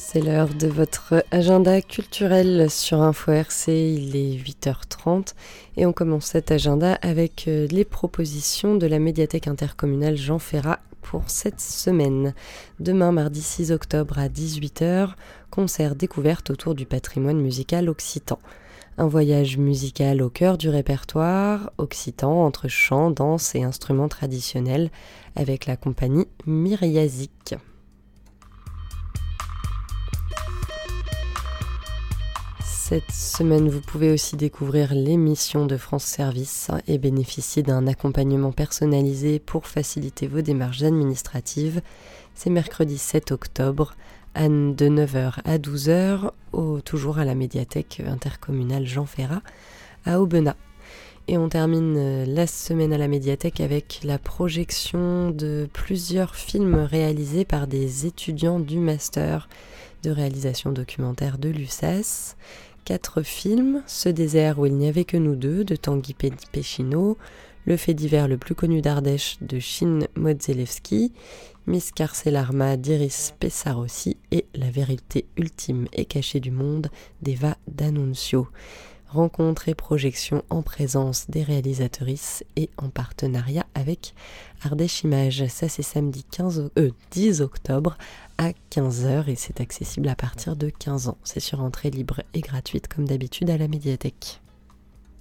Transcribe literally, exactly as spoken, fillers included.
C'est l'heure de votre agenda culturel sur Info R C, il est huit heures trente et on commence cet agenda avec les propositions de la médiathèque intercommunale Jean Ferrat pour cette semaine. Demain, mardi six octobre à dix-huit heures, concert découverte autour du patrimoine musical occitan. Un voyage musical au cœur du répertoire occitan entre chant, danse et instruments traditionnels avec la compagnie Myriazik. Cette semaine, vous pouvez aussi découvrir l'émission de France Service et bénéficier d'un accompagnement personnalisé pour faciliter vos démarches administratives. C'est mercredi sept octobre, de neuf heures à douze heures, au, toujours à la médiathèque intercommunale Jean Ferrat, à Aubenas. Et on termine la semaine à la médiathèque avec la projection de plusieurs films réalisés par des étudiants du master de réalisation documentaire de l'U S A S. Quatre films, Ce désert où il n'y avait que nous deux de Tanguy Péchineau, Le fait divers le plus connu d'Ardèche de Chine Modzelewski, Miss Carcelarma d'Iris Pessarossi et La vérité ultime et cachée du monde d'Eva D'Annunzio. Rencontre et projection en présence des réalisatrices et en partenariat avec Ardèche Images. Ça c'est samedi quinze, euh, dix octobre à quinze heures et c'est accessible à partir de quinze ans. C'est sur entrée libre et gratuite comme d'habitude à la médiathèque.